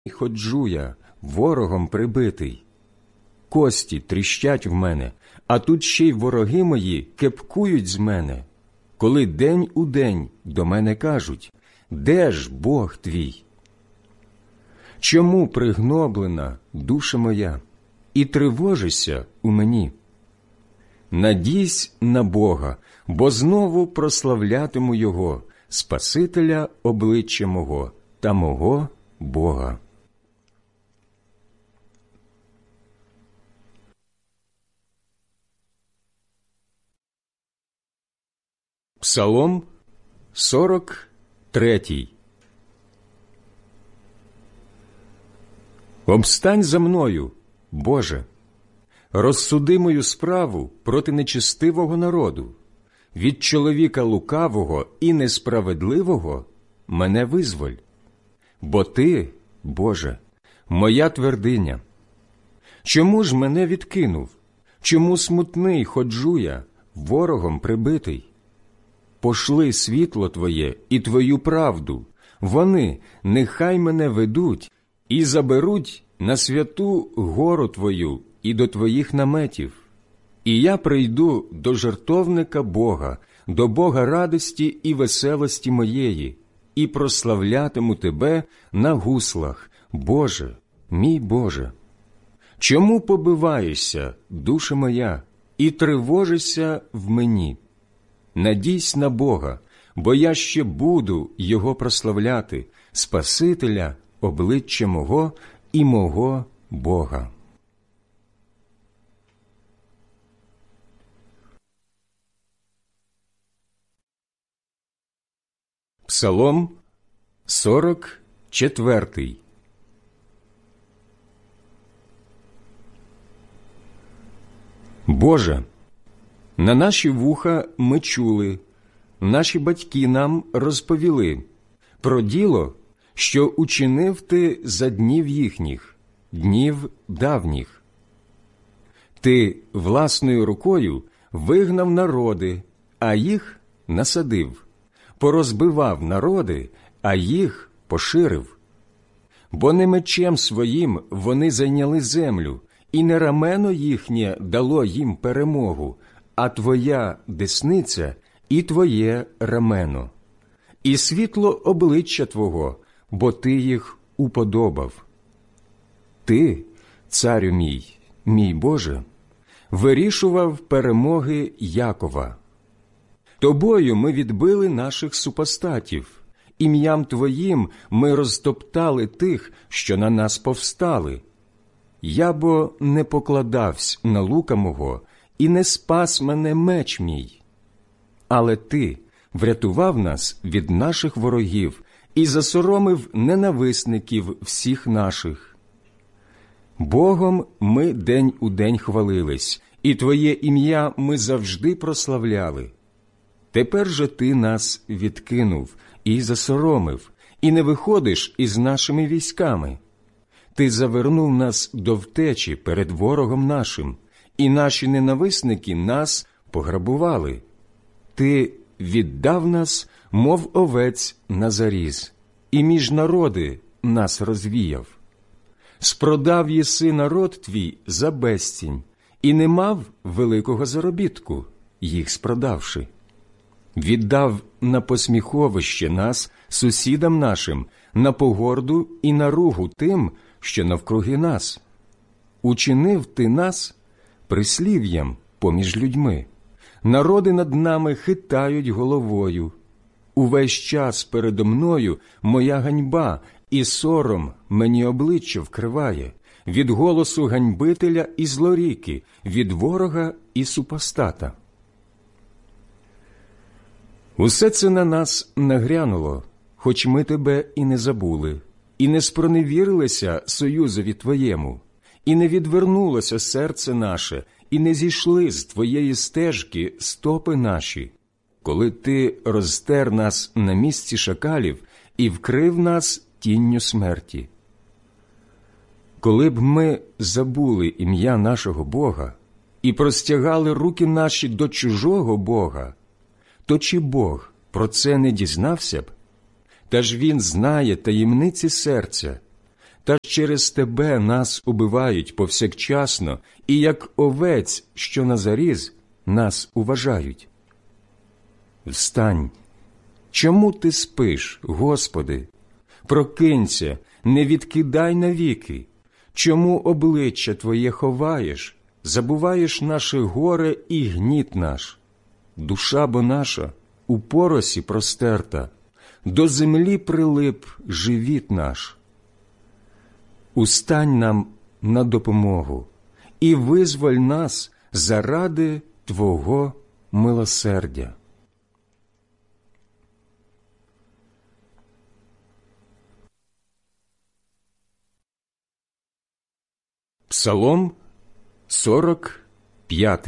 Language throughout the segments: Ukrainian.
ходжу я, ворогом прибитий. Кості тріщать в мене, а тут ще й вороги мої кепкують з мене, коли день у день до мене кажуть: де ж Бог твій? Чому пригноблена душа моя, і тривожишся у мені? Надійсь на Бога, бо знову прославлятиму Його, Спасителя обличчя мого та мого Бога. Псалом 43. Обстань за мною, Боже, розсуди мою справу проти нечестивого народу. Від чоловіка лукавого і несправедливого мене визволь. Бо Ти, Боже, моя твердиня. Чому ж мене відкинув? Чому смутний ходжу я, ворогом прибитий? Пошли світло Твоє і Твою правду, вони нехай мене ведуть і заберуть на святу гору Твою і до Твоїх наметів. І я прийду до жертовника Бога, до Бога радості і веселості моєї, і прославлятиму Тебе на гуслах, Боже, мій Боже. Чому побиваєшся, душа моя, і тривожишся в мені? Надійсь на Бога, бо я ще буду Його прославляти, Спасителя обличчя мого і мого Бога. Псалом 44. Боже, на наші вуха ми чули, наші батьки нам розповіли про діло, що учинив Ти за днів їхніх, днів давніх. Ти власною рукою вигнав народи, а їх насадив, порозбивав народи, а їх поширив. Бо не мечем своїм вони зайняли землю, і не рамено їхнє дало їм перемогу, а Твоя десниця і Твоє рамено, і світло обличчя Твого, бо Ти їх уподобав. Ти, царю мій, мій Боже, вирішував перемоги Якова. Тобою ми відбили наших супостатів, ім'ям Твоїм ми розтоптали тих, що на нас повстали. Я бо не покладавсь на лука мого, і не спас мене меч мій. Але Ти врятував нас від наших ворогів і засоромив ненависників всіх наших. Богом ми день у день хвалились, і Твоє ім'я ми завжди прославляли. Тепер же Ти нас відкинув і засоромив, і не виходиш із нашими військами. Ти завернув нас до втечі перед ворогом нашим, і наші ненависники нас пограбували. Ти віддав нас, мов овець на заріз, і між народи нас розвіяв. Спродав єси народ твій за безцінь, і не мав великого заробітку, їх спродавши. Віддав на посміховище нас сусідам нашим, на погорду і на ругу тим, що навкруги нас. Учинив ти нас прислів'ям поміж людьми. Народи над нами хитають головою. Увесь час передо мною моя ганьба, і сором мені обличчя вкриває, від голосу ганьбителя і злоріки, від ворога і супостата. Усе це на нас нагрянуло, хоч ми тебе і не забули, і не спроневірилися союзові твоєму, і не відвернулося серце наше, і не зійшли з твоєї стежки стопи наші, коли ти розтер нас на місці шакалів і вкрив нас тінню смерті. Коли б ми забули ім'я нашого Бога і простягали руки наші до чужого Бога, то чи Бог про це не дізнався б? Та ж Він знає таємниці серця. та через тебе нас убивають повсякчасно, і як овець, що на заріз, нас уважають. Встань! Чому ти спиш, Господи? Прокинься, не відкидай навіки. Чому обличчя Твоє ховаєш, забуваєш наше горе і гніт наш? Душа бо наша у поросі простерта, до землі прилип живіт наш. Устань нам на допомогу і визволь нас заради Твого милосердя. Псалом 45.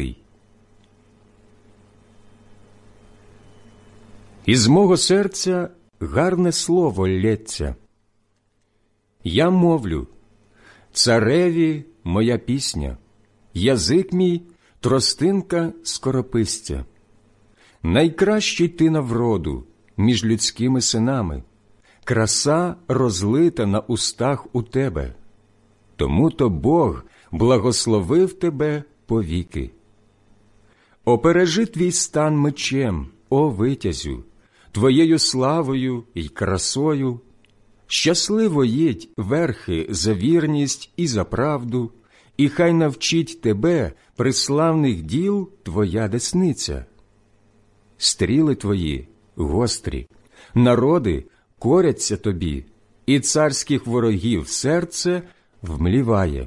Із мого серця гарне слово лється. Я мовлю, цареві моя пісня, язик мій тростинка скорописця. Найкращий ти на вроду між людськими синами, краса розлита на устах у тебе. Тому-то Бог благословив тебе повіки. Опережи твій стан мечем, о витязю, твоєю славою й красою. Щасливо їдь верхи за вірність і за правду, і хай навчить тебе преславних діл твоя десниця. Стріли твої гострі, народи коряться тобі, і царських ворогів серце вмліває.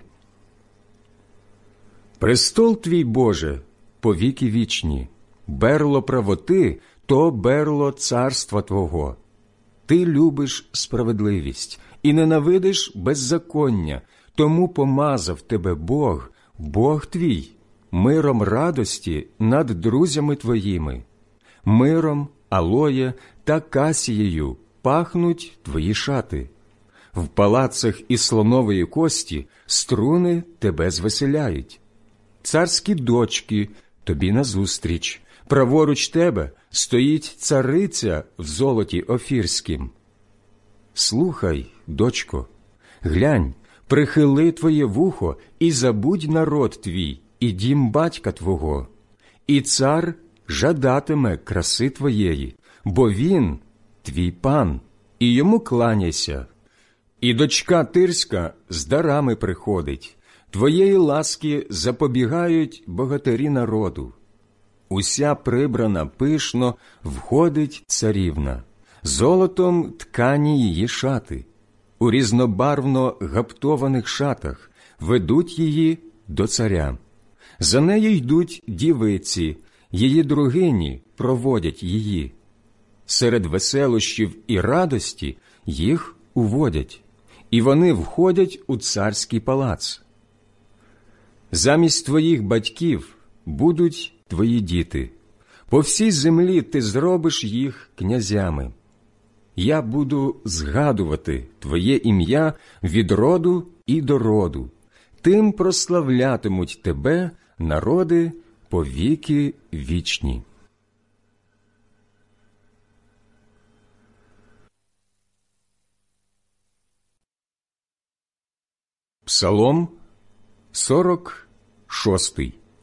Престол твій, Боже, повіки вічні, берло правоти – то берло царства Твого. Ти любиш справедливість і ненавидиш беззаконня, тому помазав тебе Бог, Бог твій, миром радості над друзями твоїми. Миром, алоє та касією пахнуть твої шати. В палацах із слонової кості струни тебе звеселяють. Царські дочки тобі назустріч, праворуч тебе стоїть цариця в золоті офірськім. Слухай, дочко, глянь, прихили твоє вухо і забудь народ твій і дім батька твого. І цар жадатиме краси твоєї, бо він твій пан, і йому кланяйся. І дочка тирська з дарами приходить, твоєї ласки запобігають богатирі народу. Уся прибрана пишно входить царівна, золотом ткані її шати, у різнобарвно гаптованих шатах ведуть її до царя. За нею йдуть дівиці, її другині проводять її. Серед веселощів і радості їх уводять, і вони входять у царський палац. Замість твоїх батьків будуть твої діти. По всій землі ти зробиш їх князями. Я буду згадувати твоє ім'я від роду і до роду. Тим прославлятимуть тебе народи по віки вічні. Псалом 46.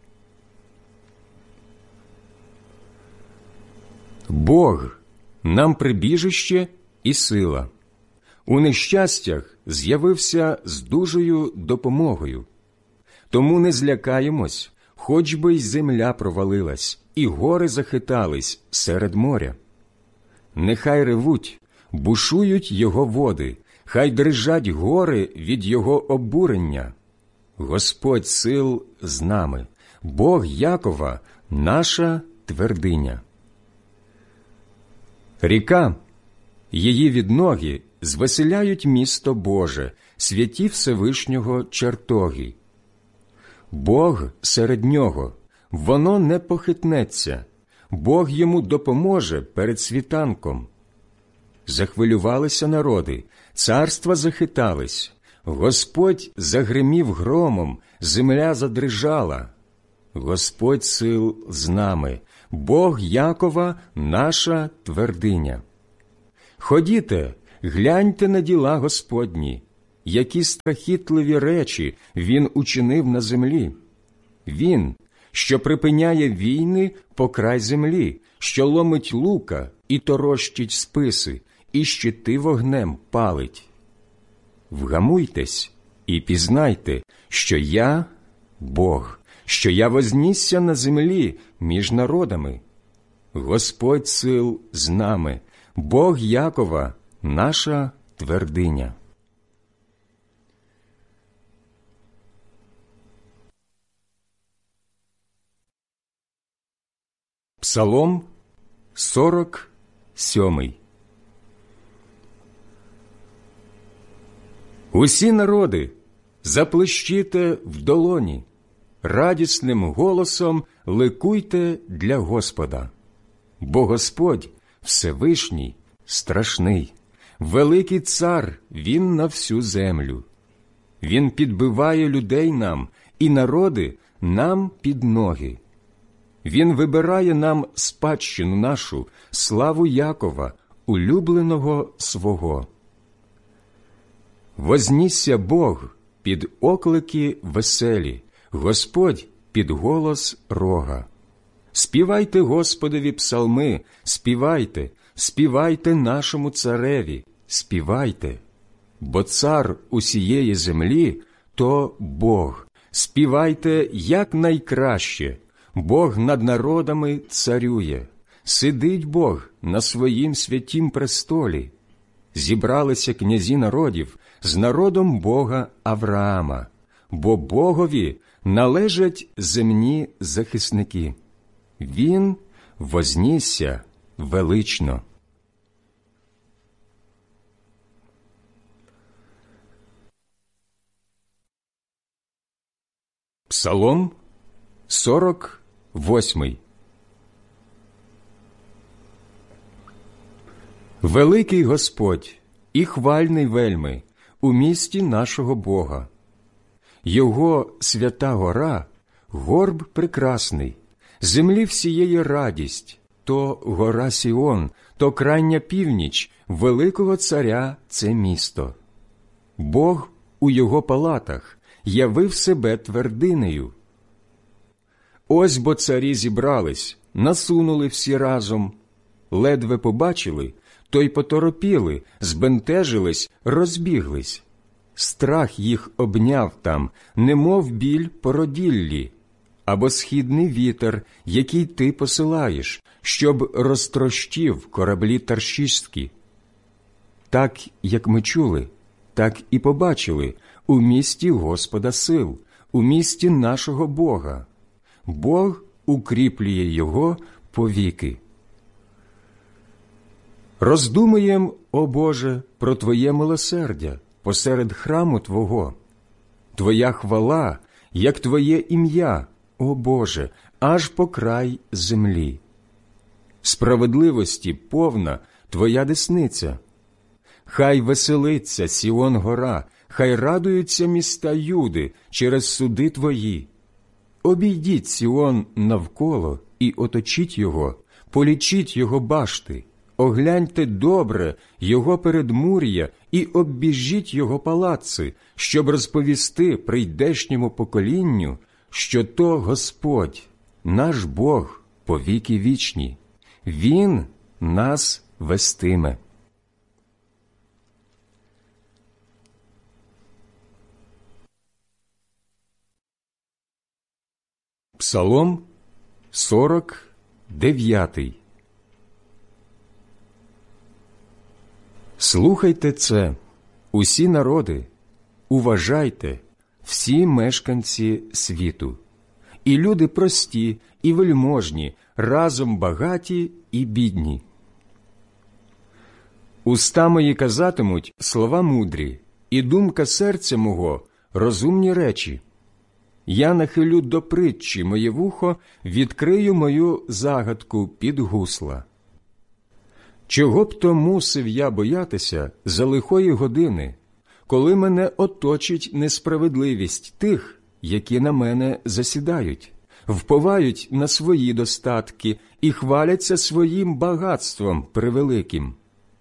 Бог – нам прибіжище і сила. У нещастях з'явився з дужою допомогою. Тому не злякаємось, хоч би й земля провалилась, і гори захитались серед моря. Нехай ревуть, бушують його води, хай дрижать гори від його обурення. Господь сил з нами, Бог Якова – наша твердиня. Ріка, її відноги звеселяють місто Боже, святі Всевишнього чертоги. Бог серед нього, воно не похитнеться, Бог йому допоможе перед світанком. Захвилювалися народи, царства захитались, Господь загримів громом, земля задрижала. Господь сил з нами, Бог Якова – наша твердиня. Ходіте, гляньте на діла Господні, які страхітливі речі він учинив на землі. Він, що припиняє війни по край землі, що ломить лука і торощить списи, і щити вогнем палить. Вгамуйтесь і пізнайте, що я – Бог, що я вознісся на землі між народами. Господь сил з нами, Бог Якова – наша твердиня. Псалом 47. Усі народи, заплещіте в долоні, радісним голосом ликуйте для Господа. Бо Господь Всевишній, страшний, великий цар Він на всю землю. Він підбиває людей нам і народи нам під ноги. Він вибирає нам спадщину нашу, славу Якова, улюбленого свого. Вознісся Бог під оклики веселі, Господь під голос рога. Співайте Господові псалми, співайте, співайте нашому цареві, співайте. Бо цар усієї землі – то Бог. Співайте якнайкраще. Бог над народами царює. Сидить Бог на своїм святім престолі. Зібралися князі народів з народом Бога Авраама, бо Богові належать земні захисники. Він вознісся велично. Псалом 48. Великий Господь і хвальний вельми у місті нашого Бога. Його свята гора – горб прекрасний, землі всієї радість, то гора Сіон, то крайня північ великого царя це місто. Бог у його палатах явив себе твердинею. Ось бо царі зібрались, насунули всі разом, ледве побачили, то й поторопіли, збентежились, розбіглись. Страх їх обняв там, немов біль породіллі, або східний вітер, який ти посилаєш, щоб розтрощив кораблі таршиські. Так, як ми чули, так і побачили у місті Господа сил, у місті нашого Бога. Бог укріплює його повіки. Роздумуєм, о Боже, про Твоє милосердя посеред храму Твого. Твоя хвала, як Твоє ім'я, о Боже, аж по край землі. Справедливості повна Твоя десниця. Хай веселиться Сіон гора, хай радуються міста Юди через суди Твої. Обійдіть Сіон навколо і оточіть його, полічіть його башти, огляньте добре його передмур'я і оббіжіть його палаци, щоб розповісти прийдешньому поколінню, що то Господь, наш Бог, повіки вічні. Він нас вестиме. Псалом 49. Слухайте це, усі народи, уважайте, всі мешканці світу, і люди прості, і вельможні, разом багаті і бідні. Уста мої казатимуть слова мудрі, і думка серця мого – розумні речі. Я нахилю до притчі моє вухо, відкрию мою загадку під гусла. Чого б то мусив я боятися за лихої години, коли мене оточить несправедливість тих, які на мене засідають, вповають на свої достатки і хваляться своїм багатством превеликим?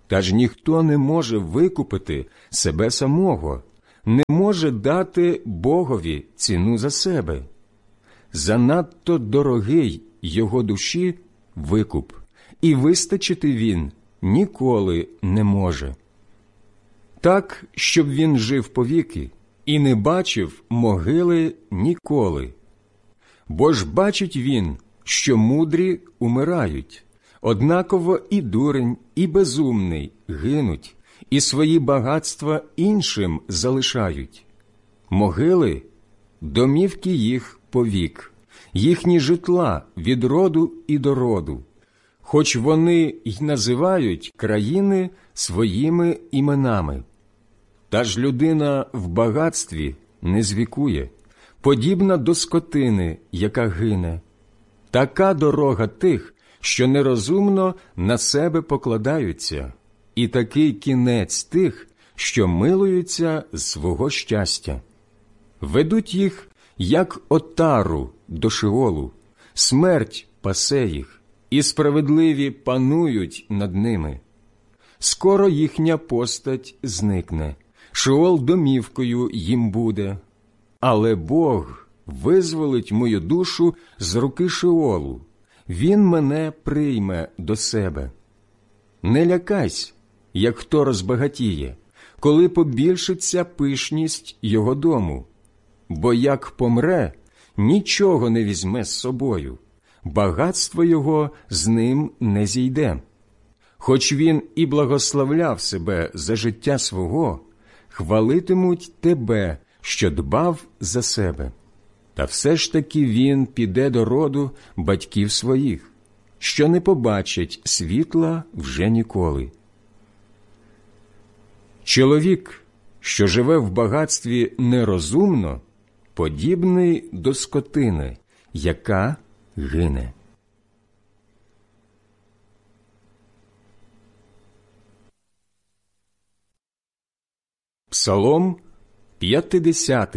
Та ж ніхто не може викупити себе самого, не може дати Богові ціну за себе. Занадто дорогий його душі викуп, і вистачити він ніколи не може. Так, щоб він жив повіки і не бачив могили ніколи. Бо ж бачить він, що мудрі умирають, однаково і дурень, і безумний гинуть, і свої багатства іншим залишають. Могили – домівки їх повік, їхні житла від роду і до роду, хоч вони й називають країни своїми іменами. Та ж людина в багатстві не звікує, подібна до скотини, яка гине. Така дорога тих, що нерозумно на себе покладаються, і такий кінець тих, що милуються з свого щастя. Ведуть їх, як отару до Шеолу, смерть пасе їх, і справедливі панують над ними. Скоро їхня постать зникне, Шеол домівкою їм буде. Але Бог визволить мою душу з руки Шеолу, Він мене прийме до себе. Не лякайся, як хто розбагатіє, коли побільшиться пишність його дому, бо як помре, нічого не візьме з собою, багатство його з ним не зійде. Хоч він і благословляв себе за життя свого, хвалитимуть тебе, що дбав за себе. Та все ж таки він піде до роду батьків своїх, що не побачать світла вже ніколи. Чоловік, що живе в багатстві нерозумно, подібний до скотини, яка гине. Псалом 50.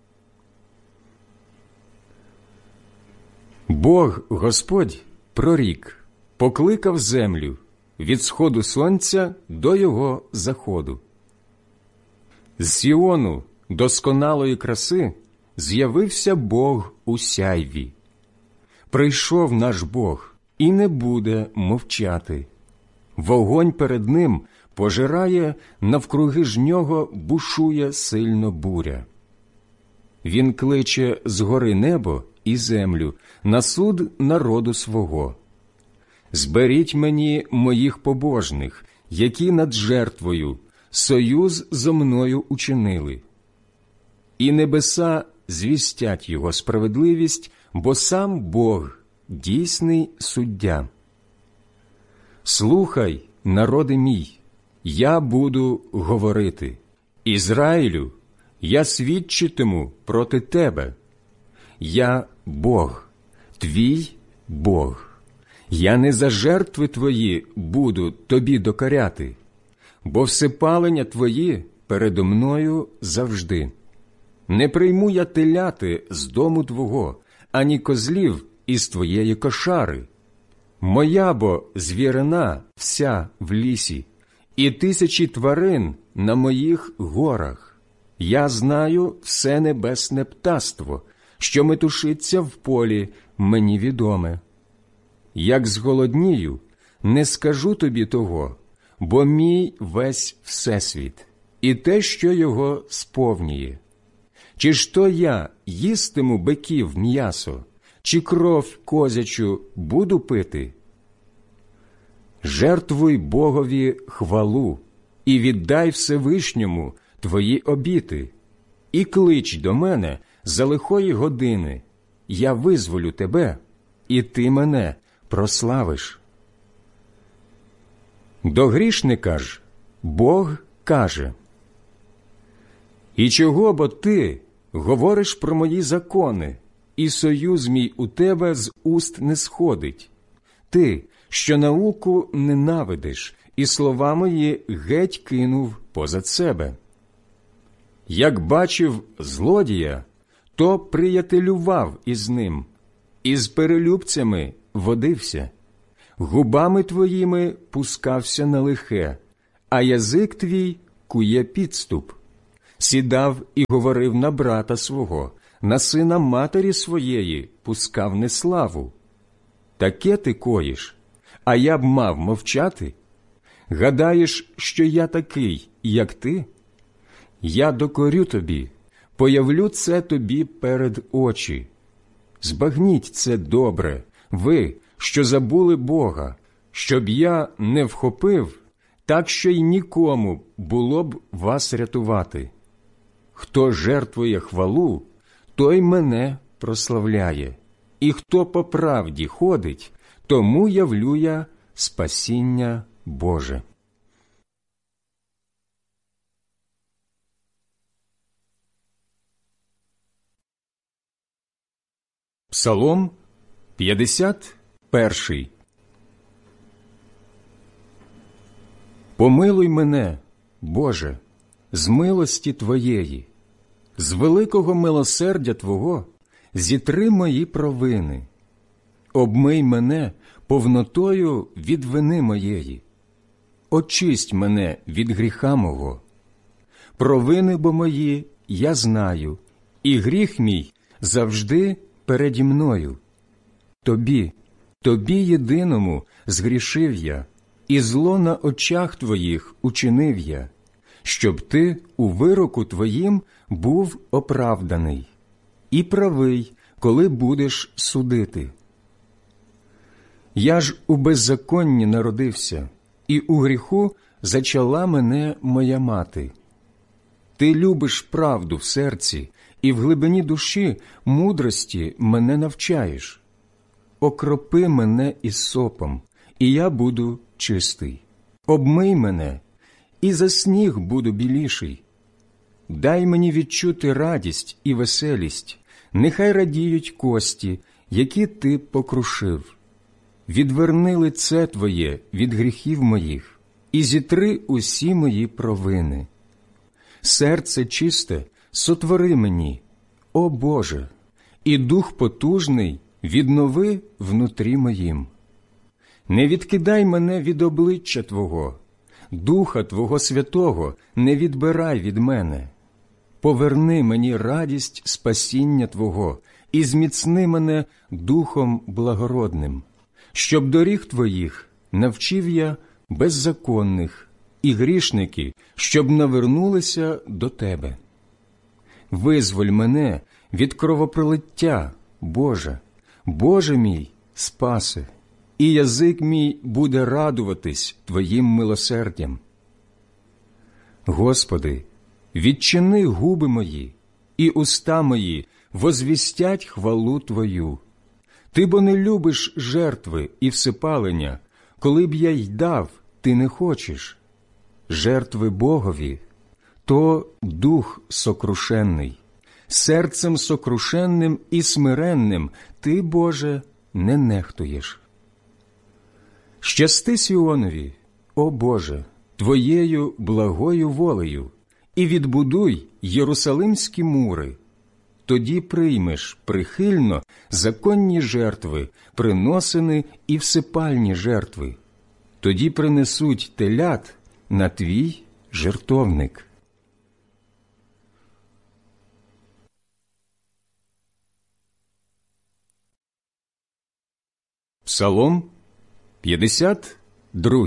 Бог Господь прорік, покликав землю від сходу сонця до його заходу. З Сіону досконалої краси з'явився Бог у сяйві. Прийшов наш Бог і не буде мовчати. Вогонь перед ним пожирає, навкруги ж нього бушує сильно буря. Він кличе згори небо і землю на суд народу свого. Зберіть мені моїх побожних, які над жертвою союз зо мною учинили. І небеса звістять його справедливість, бо сам Бог – дійсний суддя. Слухай, народи мій, я буду говорити. Ізраїлю, я свідчитиму проти тебе. Я Бог, твій Бог. Я не за жертви твої буду тобі докоряти, бо всепалення твої передо мною завжди. Не прийму я теляти з дому твого, ані козлів із твоєї кошари. Моя бо звірина вся в лісі, і тисячі тварин на моїх горах. Я знаю все небесне птаство, що метушиться в полі, мені відоме. Як зголоднію, не скажу тобі того, бо мій весь всесвіт, і те, що його сповнює. Чи ж то я їстиму биків м'ясо, чи кров козячу буду пити? Жертвуй Богові хвалу, і віддай Всевишньому твої обіти, і клич до мене за лихої години, я визволю тебе, і ти мене прославиш. До грішника ж Бог каже: «І чого бо ти говориш про мої закони, і союз мій у тебе з уст не сходить? Ти, що науку ненавидиш, і слова мої геть кинув позад себе. Як бачив злодія, то приятелював із ним, і з перелюбцями водився. Губами твоїми пускався на лихе, а язик твій кує підступ. Сідав і говорив на брата свого, на сина матері своєї пускав неславу. Таке ти коїш, а я б мав мовчати? Гадаєш, що я такий, як ти? Я докорю тобі, появлю це тобі перед очі. Збагніть це добре, ви, що забули Бога, щоб я не вхопив, так що й нікому було б вас рятувати. Хто жертвує хвалу, той мене прославляє, і хто по правді ходить, тому явлю я спасіння Боже. Псалом 51. Помилуй мене, Боже, з милості Твоєї, з великого милосердя Твого зітри мої провини. Обмий мене повнотою від вини моєї. Очисть мене від гріха мого. Провини бо мої я знаю, і гріх мій завжди переді мною. Тобі єдиному згрішив я, і зло на очах Твоїх учинив я, щоб Ти у вироку Твоїм був оправданий, і правий, коли будеш судити. Я ж у беззаконні народився, і у гріху зачала мене моя мати. Ти любиш правду в серці, і в глибині душі мудрості мене навчаєш. Окропи мене ізсопом, і я буду чистий. Обмий мене, і за сніг буду біліший. Дай мені відчути радість і веселість, нехай радіють кості, які ти покрушив. Відверни лице Твоє від гріхів моїх, і зітри усі мої провини. Серце чисте сотвори мені, о Боже, і дух потужний віднови внутрі моїм. Не відкидай мене від обличчя Твого, Духа Твого Святого не відбирай від мене. Поверни мені радість спасіння Твого і зміцни мене Духом благородним, щоб доріг Твоїх навчив я беззаконних, і грішники, щоб навернулися до Тебе. Визволь мене від кровопролиття, Боже, Боже мій, спаси, і язик мій буде радуватись Твоїм милосердям. Господи, відчини губи мої, і уста мої возвістять хвалу Твою. Ти бо не любиш жертви і всипалення, коли б я й дав, ти не хочеш. Жертви Богові – то дух сокрушенний, серцем сокрушенним і смиренним ти, Боже, не нехтуєш. Щасти Сіонові, о Боже, Твоєю благою волею, і відбудуй Єрусалимські мури. Тоді приймеш прихильно законні жертви, приносини і всипальні жертви. Тоді принесуть телят на Твій жертовник. Псалом 52.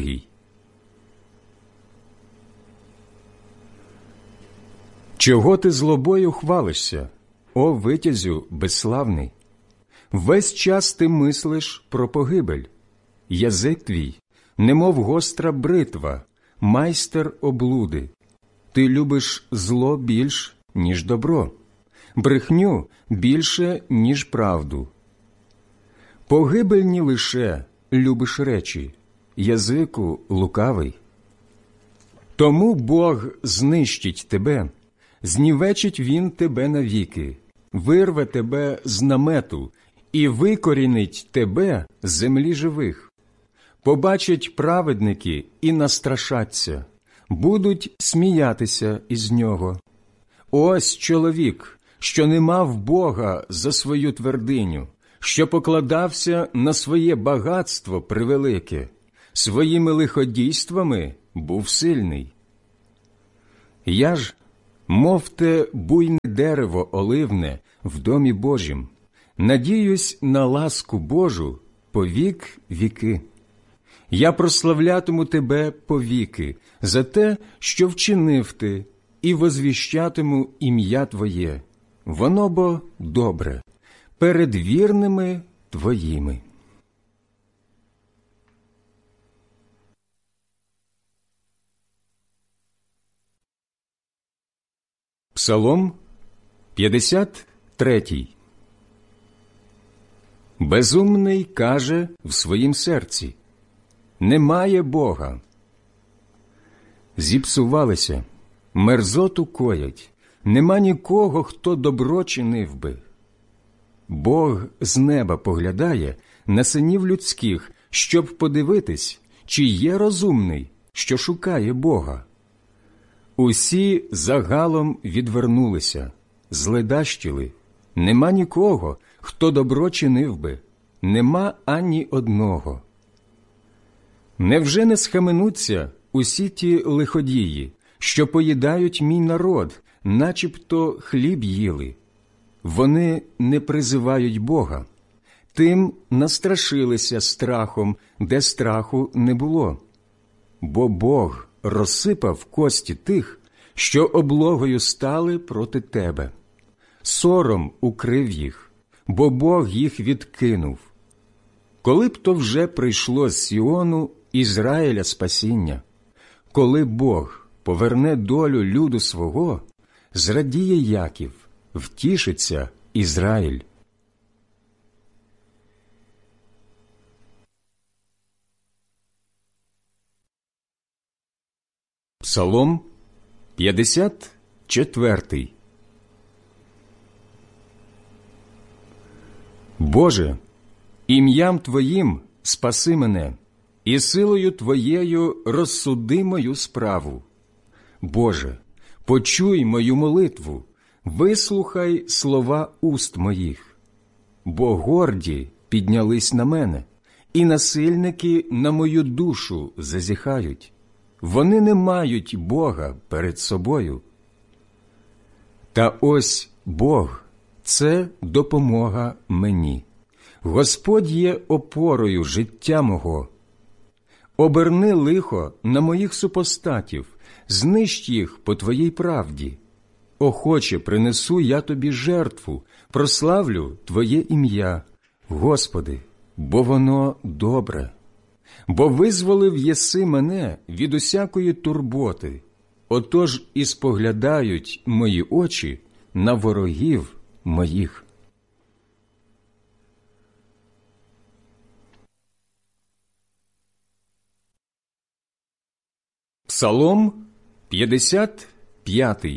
Чого ти злобою хвалишся, о витязю безславний? Весь час ти мислиш про погибель. Язик твій, немов гостра бритва, майстер облуди. Ти любиш зло більш, ніж добро, брехню більше, ніж правду. Погибельні лише любиш речі, язику лукавий. Тому Бог знищить тебе, знівечить Він тебе навіки, вирве тебе з намету і викорінить тебе з землі живих. Побачать праведники і настрашаться, будуть сміятися із нього. Ось чоловік, що не мав Бога за свою твердиню, що покладався на своє багатство превелике, своїми лиходійствами був сильний. Я ж, мов те буйне дерево оливне в домі Божім, надіюсь на ласку Божу по вік віки. Я прославлятиму тебе повіки за те, що вчинив ти, і возвіщатиму ім'я Твоє, воно бо добре, перед вірними Твоїми. Псалом 53. Безумний каже в своїм серці: немає Бога. Зіпсувалися, мерзоту коять, нема нікого, хто добро чинив би. Бог з неба поглядає на синів людських, щоб подивитись, чи є розумний, що шукає Бога. Усі загалом відвернулися, зледащили. Нема нікого, хто добро чинив би, нема ані одного. Невже не схаменуться усі ті лиходії, що поїдають мій народ, начебто хліб їли? Вони не призивають Бога. Тим настрашилися страхом, де страху не було. Бо Бог розсипав кості тих, що облогою стали проти тебе. Сором укрив їх, бо Бог їх відкинув. Коли б то вже прийшло з Сіону Ізраїля спасіння, коли Бог поверне долю люду свого, зрадіє Яків, втішиться Ізраїль. Псалом 54. Боже, ім'ям Твоїм спаси мене, і силою Твоєю розсуди мою справу. Боже, почуй мою молитву, вислухай слова уст моїх. Бо горді піднялись на мене, і насильники на мою душу зазіхають. Вони не мають Бога перед собою. Та ось Бог – це допомога мені. Господь є опорою життя мого. Оберни лихо на моїх супостатів, знищ їх по Твоїй правді. Охоче принесу я Тобі жертву, прославлю Твоє ім'я, Господи, бо воно добре. Бо визволив єси мене від усякої турботи, отож і споглядають мої очі на ворогів моїх. Псалом 55.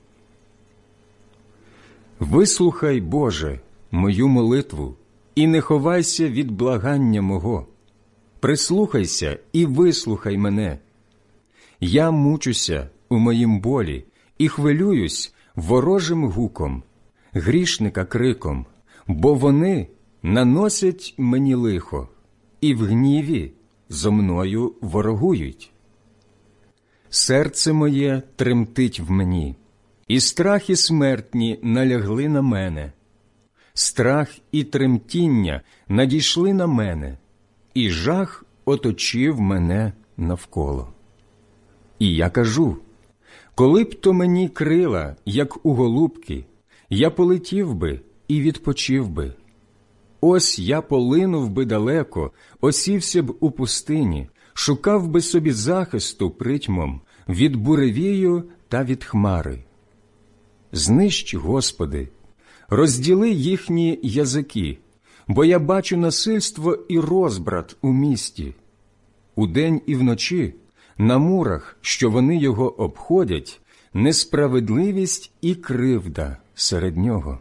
Вислухай, Боже, мою молитву, і не ховайся від благання мого. Прислухайся і вислухай мене. Я мучуся у моїм болі і хвилююсь ворожим гуком, грішника криком, бо вони наносять мені лихо і в гніві зо мною ворогують. Серце моє тремтить в мені, і страхи смертні налягли на мене. Страх і тремтіння надійшли на мене, і жах оточив мене навколо. І я кажу: коли б то мені крила, як у голубки, я полетів би і відпочив би. Ось я полинув би далеко, осівся б у пустині, шукав би собі захисту притьмом від буревію та від хмари. Знищ, Господи, розділи їхні язики, бо я бачу насильство і розбрат у місті. Удень і вночі на мурах, що вони його обходять, несправедливість і кривда серед нього.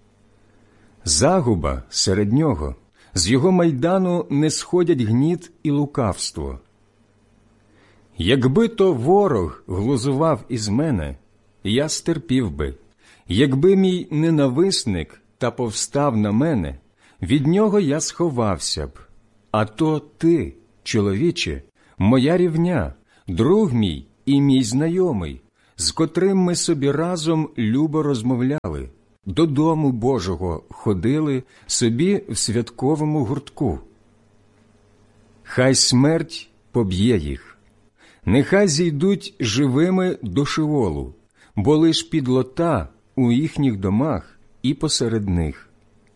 Загуба серед нього, з його майдану не сходять гніт і лукавство. Якби то ворог глузував із мене, я стерпів би. Якби мій ненависник та повстав на мене, від нього я сховався б. А то ти, чоловіче, моя рівня, друг мій і мій знайомий, з котрим ми собі разом любо розмовляли, до дому Божого ходили собі в святковому гуртку. Хай смерть поб'є їх, нехай зійдуть живими до Шеолу, бо лиш підлота у їхніх домах і посеред них.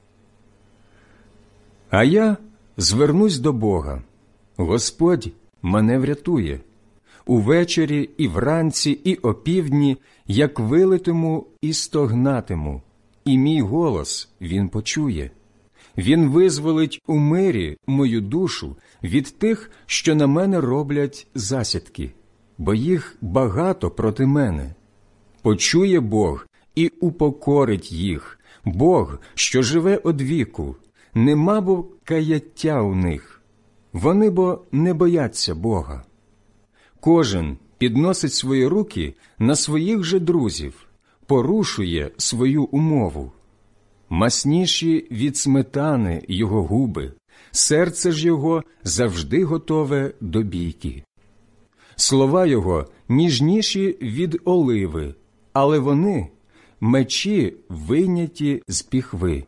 А я звернусь до Бога. Господь мене врятує. Увечері і вранці, і опівдні, як вилитиму і стогнатиму, і мій голос він почує. Він визволить у мирі мою душу від тих, що на мене роблять засідки, бо їх багато проти мене. Почує Бог і упокорить їх, Бог, що живе одвіку, нема бо каяття у них. Вони бо не бояться Бога. Кожен підносить свої руки на своїх же друзів, порушує свою умову. Масніші від сметани його губи, серце ж його завжди готове до бійки. Слова його ніжніші від оливи, але вони – мечі, вийняті з піхви.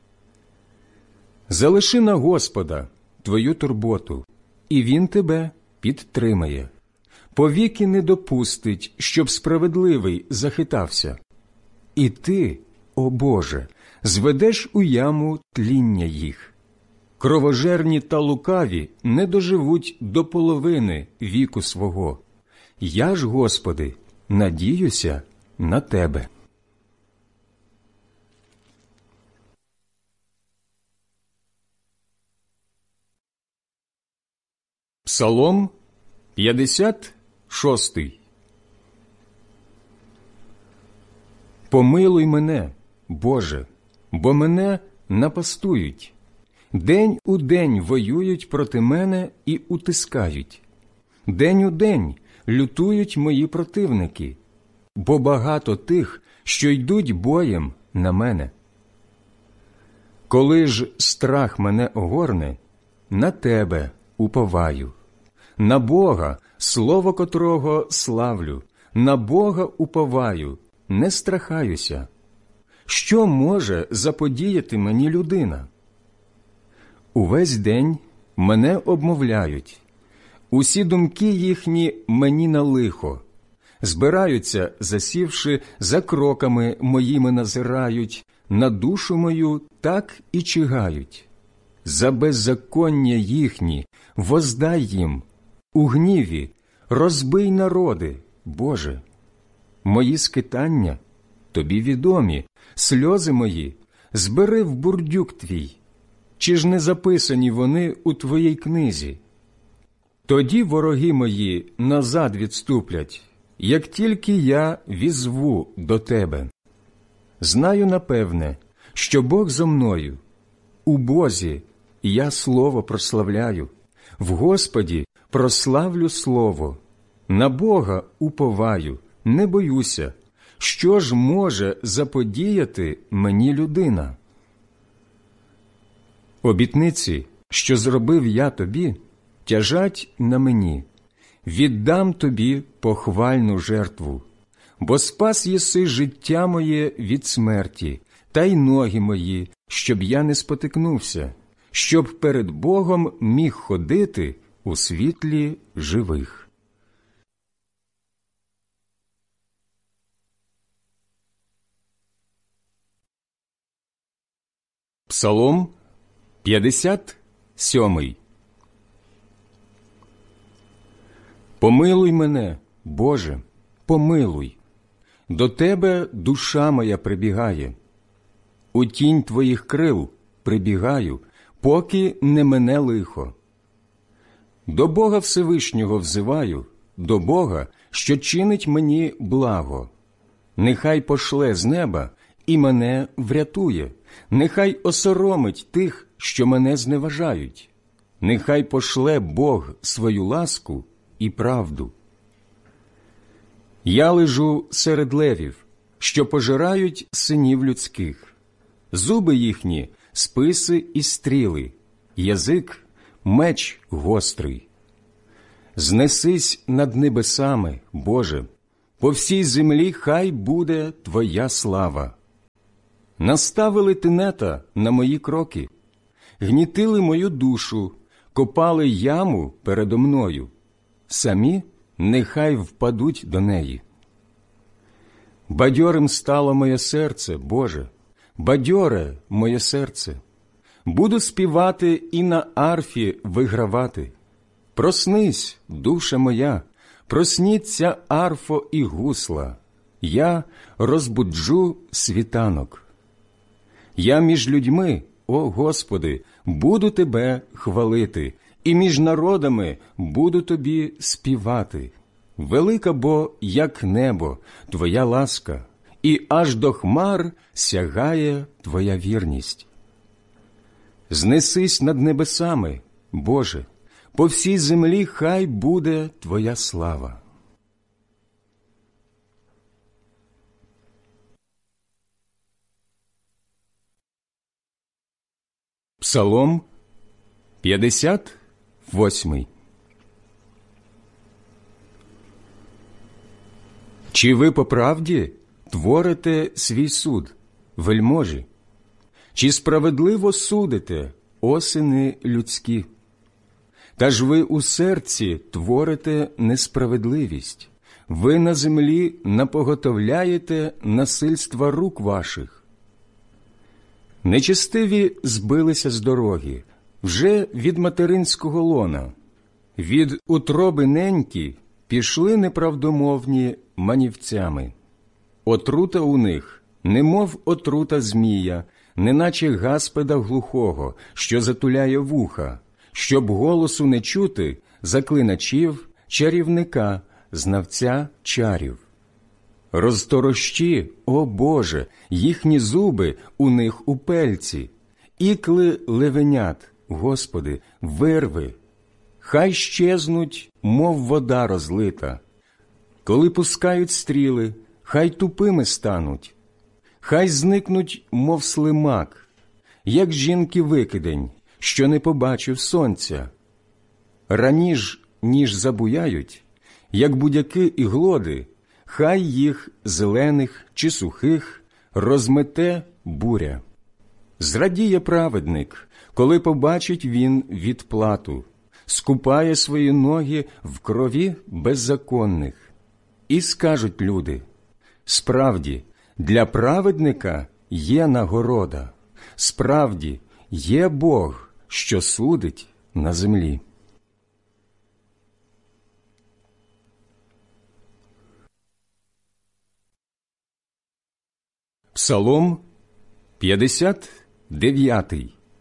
Залиши на Господа твою турботу, і Він тебе підтримає. Повіки не допустить, щоб справедливий захитався. І ти, о Боже, зведеш у яму тління їх. Кровожерні та лукаві не доживуть до половини віку свого. Я ж, Господи, надіюся на Тебе. Псалом 56. Помилуй мене, Боже, бо мене напастують. День у день воюють проти мене і утискають. День у день лютують мої противники, бо багато тих, що йдуть боєм на мене. Коли ж страх мене огорне, на Тебе уповаю. На Бога, слово котрого славлю, на Бога уповаю, не страхаюся. Що може заподіяти мені людина? Увесь день мене обмовляють, усі думки їхні мені на лихо. Збираються, засівши, за кроками моїми назирають, на душу мою так і чигають. За беззаконня їхні воздай їм, у гніві розбий народи, Боже. Мої скитання Тобі відомі, сльози мої збери в бурдюк Твій. Чи ж не записані вони у Твоїй книзі? Тоді вороги мої назад відступлять, як тільки я візву до Тебе. Знаю напевне, що Бог зо мною. У Бозі я слово прославляю, в Господі прославлю слово. На Бога уповаю, не боюся. Що ж може заподіяти мені людина? Обітниці, що зробив я тобі, тяжать на мені. Віддам тобі похвальну жертву, бо спас єси життя моє від смерті, та й ноги мої, щоб я не спотикнувся, щоб перед Богом міг ходити у світлі живих. Псалом 57. Помилуй мене, Боже, помилуй. До Тебе душа моя прибігає. У тінь Твоїх крил прибігаю, поки не мене лихо. До Бога Всевишнього взиваю, до Бога, що чинить мені благо. Нехай пошле з неба і мене врятує. Нехай осоромить тих, що мене зневажають. Нехай пошле Бог свою ласку і правду. Я лежу серед левів, що пожирають синів людських. Зуби їхні – списи і стріли, язик – меч гострий. Знесись над небесами, Боже, по всій землі хай буде Твоя слава. Наставили тенета на мої кроки, гнітили мою душу, копали яму передо мною, самі нехай впадуть до неї. Бадьорим стало моє серце, Боже, бадьоре моє серце. Буду співати і на арфі вигравати. Проснись, душа моя, просніться арфо і гусла, я розбуджу світанок. Я між людьми, о Господи, буду Тебе хвалити, і між народами буду Тобі співати. Велика бо, як небо, Твоя ласка, і аж до хмар сягає Твоя вірність. Знесись над небесами, Боже, по всій землі хай буде Твоя слава. Псалом 58. Чи ви по правді творите свій суд, вельможі? Чи справедливо судите, о сини людські? Та ж ви у серці творите несправедливість, ви на землі напоготовляєте насильства рук ваших. Нечестиві збилися з дороги, вже від материнського лона, від утроби неньки пішли неправдомовні манівцями. Отрута у них, немов отрута змія, неначе гаспеда глухого, що затуляє вуха, щоб голосу не чути заклиначів, чарівника, знавця чарів. Розторощі, о Боже, їхні зуби у них у пельці, ікли левенят, Господи, вирви. Хай щезнуть, мов вода розлита. Коли пускають стріли, хай тупими стануть. Хай зникнуть, мов слимак, як жінки-викидень, що не побачив сонця. Раніж, ніж забуяють, як будяки і глоди, хай їх, зелених чи сухих, розмете буря. Зрадіє праведник, коли побачить він відплату, скупає свої ноги в крові беззаконних. І скажуть люди: справді, для праведника є нагорода, справді, є Бог, що судить на землі. Псалом 59.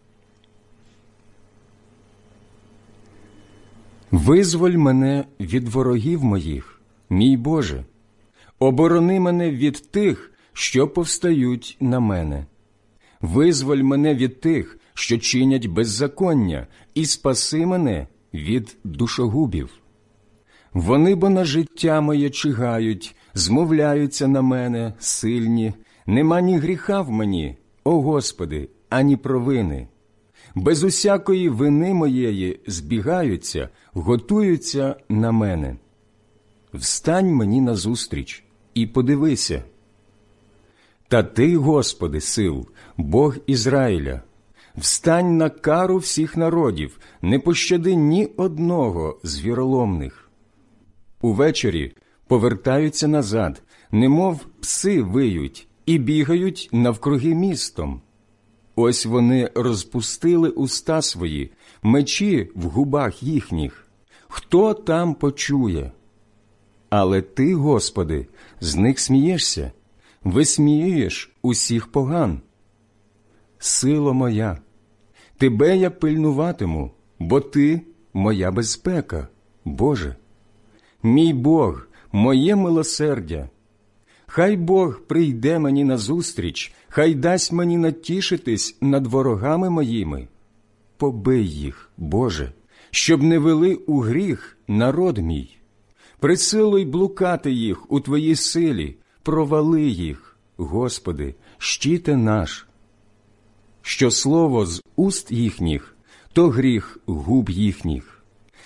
Визволь мене від ворогів моїх, мій Боже, оборони мене від тих, що повстають на мене. Визволь мене від тих, що чинять беззаконня, і спаси мене від душогубів. Вони бо на життя моє чигають, змовляються на мене сильні. Нема ні гріха в мені, о Господи, ані провини. Без усякої вини моєї збігаються, готуються на мене. Встань мені назустріч і подивися. Та Ти, Господи, сил, Бог Ізраїля, встань на кару всіх народів, не пощади ні одного з віроломних. Увечері повертаються назад, немов пси виють, і бігають навкруги містом. Ось вони розпустили уста свої, мечі в губах їхніх. Хто там почує? Але Ти, Господи, з них смієшся, висміюєш усіх поган. Сило моя, Тебе я пильнуватиму, бо Ти – моя безпека, Боже. Мій Бог, моє милосердя. Хай Бог прийде мені назустріч, хай дасть мені натішитись над ворогами моїми. Побий їх, Боже, щоб не вели у гріх народ мій. Присилуй блукати їх у Твоїй силі, провали їх, Господи, щите наш. Що слово з уст їхніх, то гріх губ їхніх.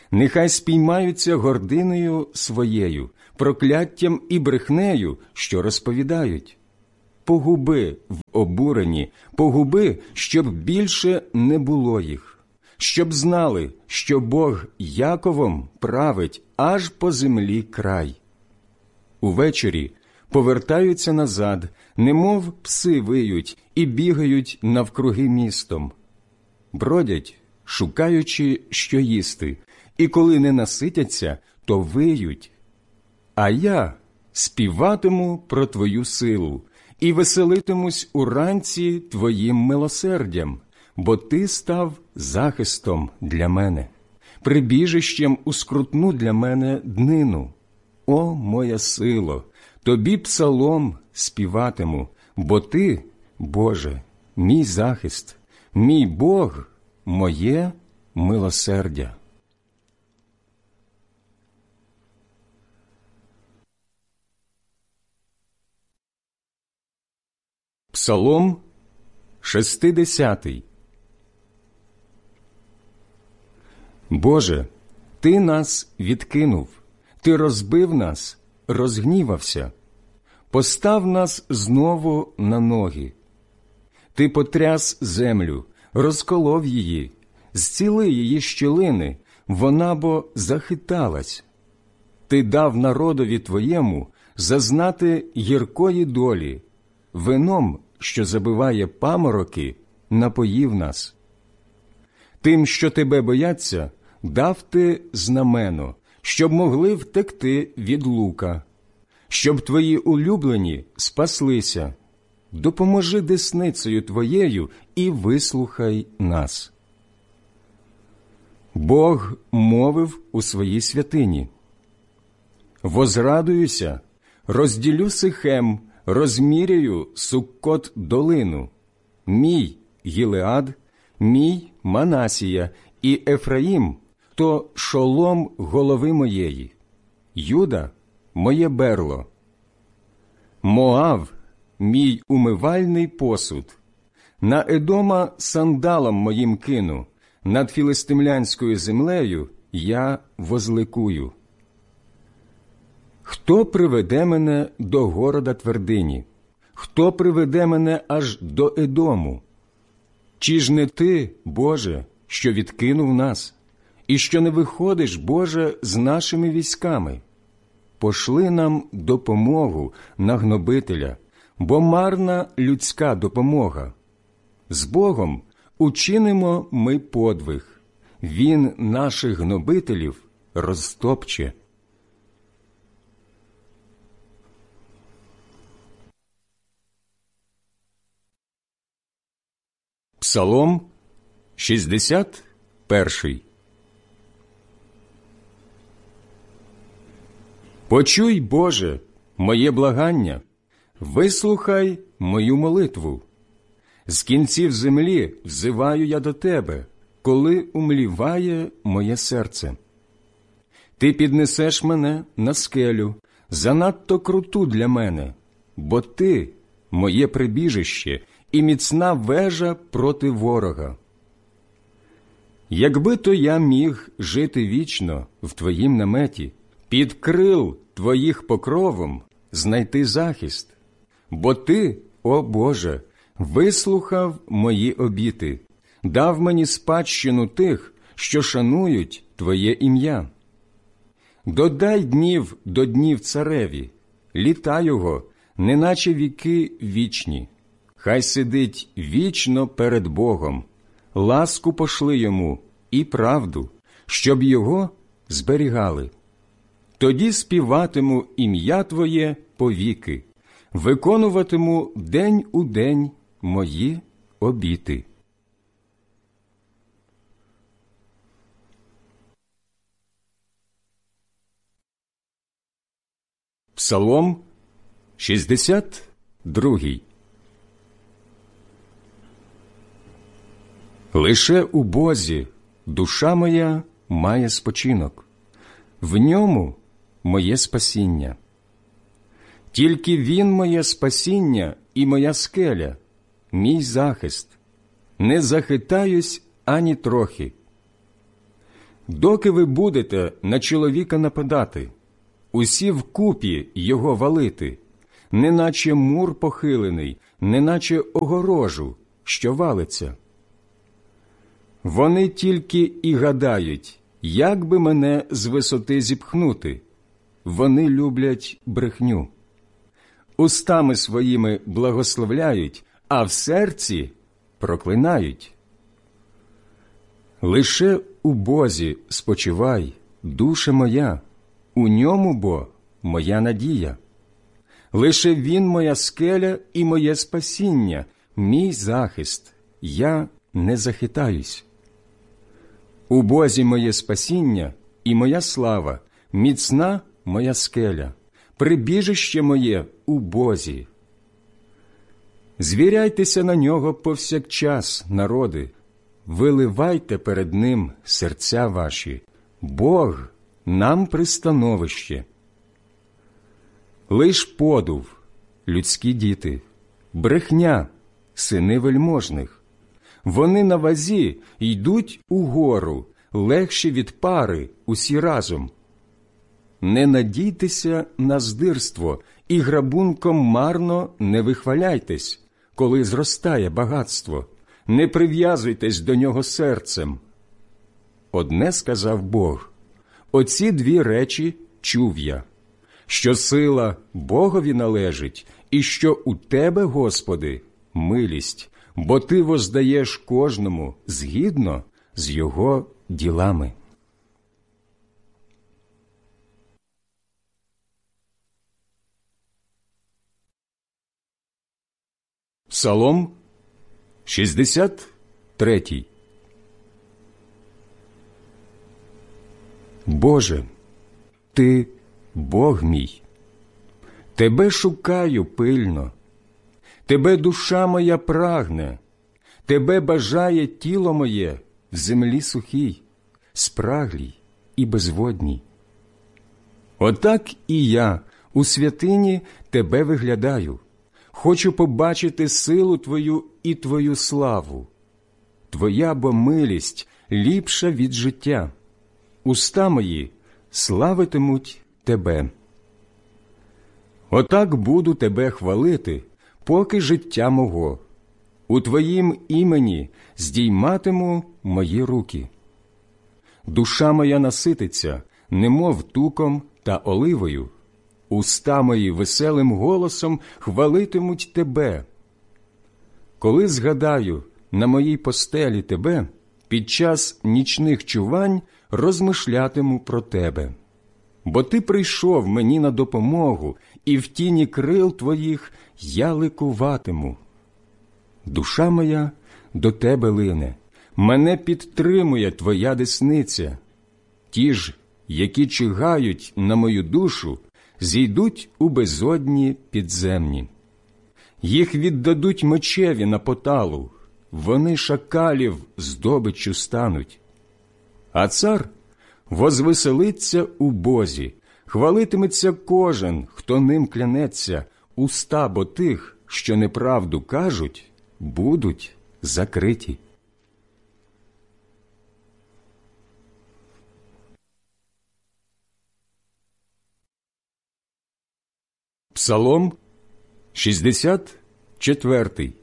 Нехай спіймаються гординою своєю, прокляттям і брехнею, що розповідають. Погуби в обуренні, погуби, щоб більше не було їх, щоб знали, що Бог Яковом править аж по землі край. Увечері повертаються назад, немов пси виють і бігають навкруги містом. Бродять, шукаючи, що їсти, і коли не наситяться, то виють. А я співатиму про Твою силу і веселитимусь уранці Твоїм милосердям, бо Ти став захистом для мене, прибіжищем у скрутну для мене днину. О, моя сило, Тобі псалом співатиму, бо Ти, Боже, мій захист, мій Бог, моє милосердя. Псалом 60. Боже, Ти нас відкинув, Ти розбив нас, розгнівався. Постав нас знову на ноги. Ти потряс землю, розколов її, зціли її щілини, вона бо захиталась. Ти дав народові Твоєму зазнати гіркої долі, вином, що забиває памороки, напоїв нас. Тим, що Тебе бояться, дав Ти знамено, щоб могли втекти від лука, щоб Твої улюблені спаслися. Допоможи десницею Твоєю і вислухай нас. Бог мовив у своїй святині: «Возрадуюся, розділю Сихем, розміряю Суккот долину. Мій Гілеад, мій Манасія і Ефраїм – то шолом голови моєї, Юда – моє берло. Моав – мій умивальний посуд. На Едома сандалом моїм кину, над філистимлянською землею я возликую. Хто приведе мене до города твердині? Хто приведе мене аж до Едому? Чи ж не Ти, Боже, що відкинув нас, і що не виходиш, Боже, з нашими військами? Пошли нам допомогу на гнобителя, бо марна людська допомога. З Богом учинимо ми подвиг, Він наших гнобителів розтопче». Псалом 61. Почуй, Боже, моє благання, вислухай мою молитву. З кінців землі взиваю я до Тебе, коли умліває моє серце. Ти піднесеш мене на скелю, занадто круту для мене, бо Ти – моє прибіжище і міцна вежа проти ворога. Якби то я міг жити вічно в Твоїм наметі, під крил Твоїх покровом знайти захист, бо Ти, о Боже, вислухав мої обіти, дав мені спадщину тих, що шанують Твоє ім'я. Додай днів до днів цареві, літа його, неначе віки вічні. Хай сидить вічно перед Богом, ласку пошли йому і правду, щоб його зберігали. Тоді співатиму ім'я Твоє повіки, виконуватиму день у день мої обіти. Псалом 62. Лише у Бозі душа моя має спочинок, в ньому моє спасіння. Тільки Він моє спасіння і моя скеля, мій захист, не захитаюсь ані трохи. Доки ви будете на чоловіка нападати, усі вкупі його валити, неначе мур похилений, неначе огорожу, що валиться. Вони тільки і гадають, як би мене з висоти зіпхнути. Вони люблять брехню. Устами своїми благословляють, а в серці проклинають. Лише у Бозі спочивай, душе моя, у ньому бо моя надія. Лише Він моя скеля і моє спасіння, мій захист, я не захитаюсь. У Бозі моє спасіння і моя слава, міцна моя скеля, прибіжище моє у Бозі. Звіряйтеся на нього повсякчас, народи, виливайте перед ним серця ваші, Бог нам пристановище. Лиш подув, людські діти, брехня, сини вельможних. Вони на вазі йдуть угору, легші від пари усі разом. Не надійтеся на здирство і грабунком марно не вихваляйтесь, коли зростає багатство, не прив'язуйтесь до нього серцем. Одне сказав Бог, оці дві речі чув я, що сила Богові належить, і що у Тебе, Господи, милість, бо Ти воздаєш кожному згідно з його ділами. Псалом 63. Боже, Ти – Бог мій, Тебе шукаю пильно, Тебе душа моя прагне, Тебе бажає тіло моє в землі сухій, спраглій і безводній. Отак і я у святині Тебе виглядаю, хочу побачити силу Твою і Твою славу. Твоя бо милість ліпша від життя, уста мої славитимуть Тебе. Отак буду Тебе хвалити, поки життя мого. У Твоїм імені здійматиму мої руки. Душа моя насититься, немов туком та оливою. Уста мої веселим голосом хвалитимуть Тебе. Коли згадаю на моїй постелі Тебе, під час нічних чувань розмишлятиму про Тебе. Бо Ти прийшов мені на допомогу, і в тіні крил Твоїх я ликуватиму. Душа моя до Тебе лине, мене підтримує Твоя десниця. Ті ж, які чигають на мою душу, зійдуть у безодні підземні. Їх віддадуть мечеві на поталу, вони шакалів здобиччю стануть. А цар возвеселиться у Бозі, хвалитиметься кожен, хто ним клянеться, уста бо тих, що неправду кажуть, будуть закриті. Псалом 64.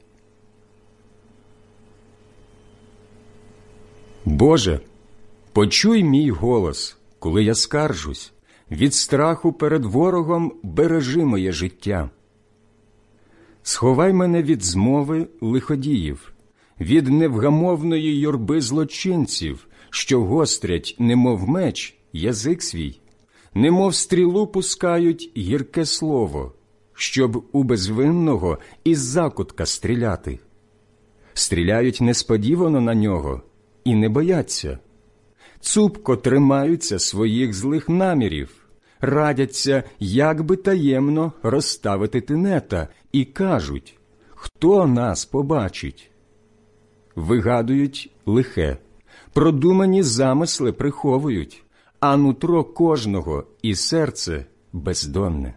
Боже, почуй мій голос, коли я скаржусь, від страху перед ворогом бережи моє життя. Сховай мене від змови лиходіїв, від невгамовної юрби злочинців, що гострять, немов меч, язик свій, немов стрілу пускають гірке слово, щоб у безвинного із закутка стріляти. Стріляють несподівано на нього і не бояться. Цупко тримаються своїх злих намірів, радяться, як би таємно розставити тенета, і кажуть, хто нас побачить? Вигадують лихе, продумані замисли приховують, а нутро кожного і серце бездонне.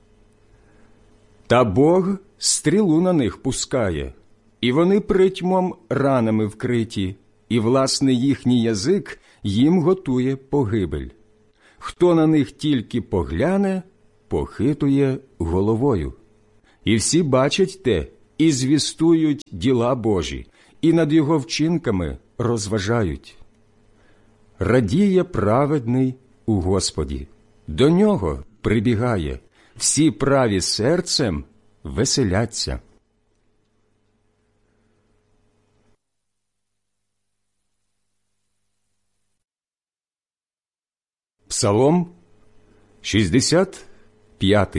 Та Бог стрілу на них пускає, і вони притьмом ранами вкриті, і, власне, їхній язик, їм готує погибель. Хто на них тільки погляне, похитує головою. І всі бачать те, і звістують діла Божі, і над його вчинками розважають. Радіє праведний у Господі, до нього прибігає, всі праві серцем веселяться. Псалом 65.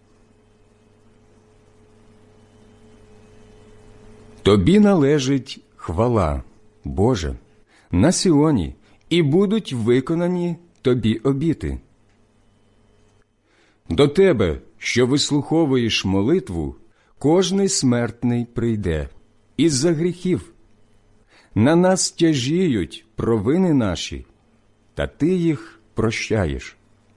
Тобі належить хвала, Боже, на Сіоні, і будуть виконані тобі обіти. До тебе, що вислуховуєш молитву, кожний смертний прийде із-за гріхів. На нас тяжіють провини наші, та ти їх прощаєш.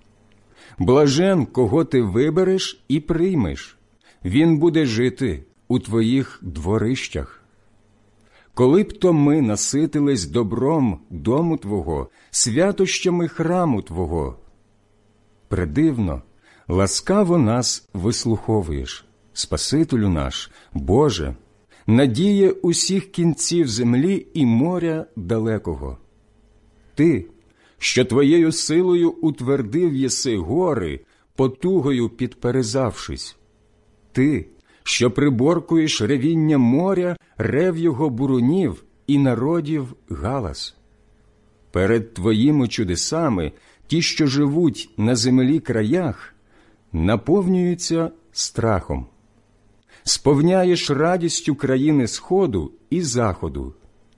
Блажен, кого ти вибереш і приймеш, він буде жити у твоїх дворищах. Коли б то ми наситились добром дому Твого, святощами храму Твого. Предивно, ласкаво нас вислуховуєш, Спасителю наш, Боже, надія усіх кінців землі і моря далекого. Ти, що твоєю силою утвердив єси гори, потугою підперезавшись. Ти, що приборкуєш ревіння моря, рев його бурунів і народів галас. Перед твоїми чудесами ті, що живуть на землі краях, наповнюються страхом. Сповняєш радістю країни сходу і заходу.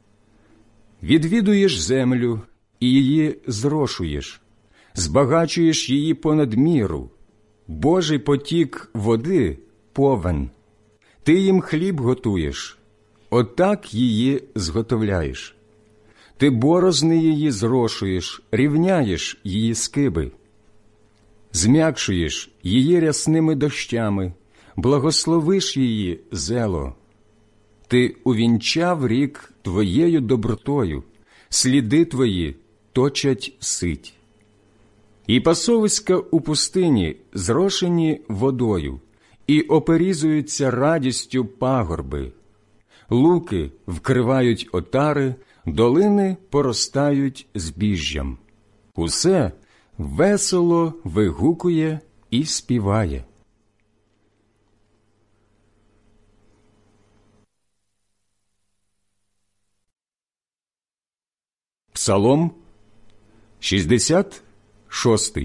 Відвідуєш землю і її зрошуєш, збагачуєш її понад міру. Божий потік води – повен. Ти їм хліб готуєш, отак її зготовляєш. Ти борозни її зрошуєш, рівняєш її скиби. Зм'якшуєш її рясними дощами, благословиш її зело. Ти увінчав рік твоєю добротою, сліди твої точать сить. І пасовиська у пустині зрошені водою, і оперізуються радістю пагорби. Луки вкривають отари, долини поростають збіжжям. Усе весело вигукує і співає. Псалом 66.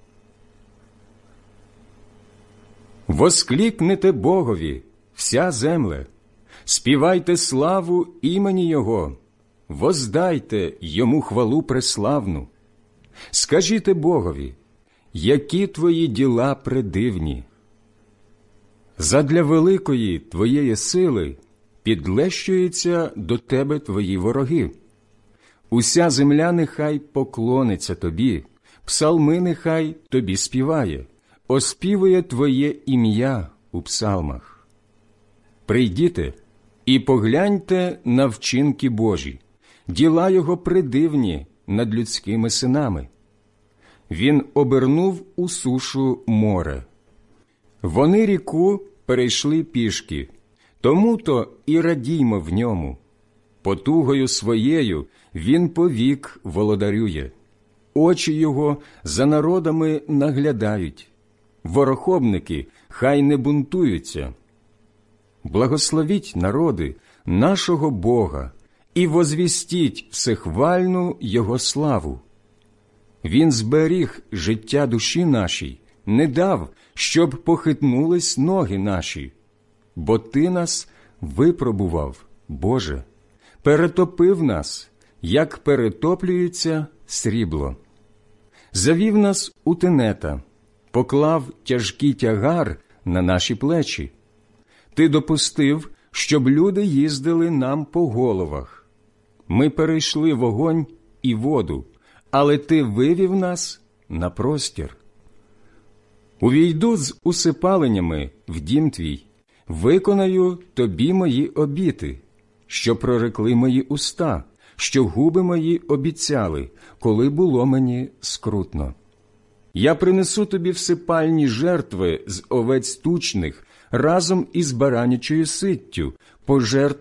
Воскликнете Богові, вся земле, співайте славу імені Його, воздайте Йому хвалу преславну. Скажіте Богові, які твої діла предивні. Задля великої твоєї сили підлещуються до тебе твої вороги. Уся земля нехай поклониться тобі, псалми нехай тобі співає, оспівує твоє ім'я у псалмах. Прийдіте і погляньте на вчинки Божі, діла Його придивні над людськими синами. Він обернув у сушу море. Вони ріку перейшли пішки, тому-то і радіймо в ньому. Потугою своєю він повік володарює. Очі його за народами наглядають. Ворохобники хай не бунтуються. Благословіть народи нашого Бога і возвістіть всехвальну Його славу. Він зберіг життя душі нашій, не дав, щоб похитнулись ноги наші. Бо Ти нас випробував, Боже, перетопив нас, як перетоплюється срібло. Завів нас у тенета, поклав тяжкий тягар на наші плечі. Ти допустив, щоб люди їздили нам по головах. Ми перейшли вогонь і воду, але Ти вивів нас на простір. Увійду з усипаленнями в дім Твій, виконаю Тобі мої обіти, що прорекли мої уста, що губи мої обіцяли, коли було мені скрутно. Я принесу тобі всипальні жертви з овець тучних разом із баранячою ситтю, пожертв